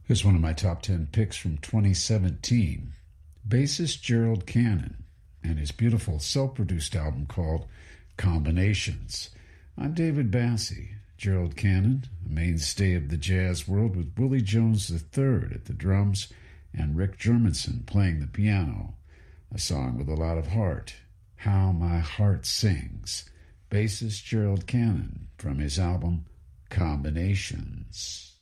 Here's one of my top 10 picks from 2017. Bassist Gerald Cannon and his beautiful self-produced album called Combinations. I'm David Bassie. Gerald Cannon, a mainstay of the jazz world with Willie Jones III at the drums and Rick Germanson playing the piano. A song with a lot of heart. How My Heart Sings. Bassist Gerald Cannon from his album Combinations.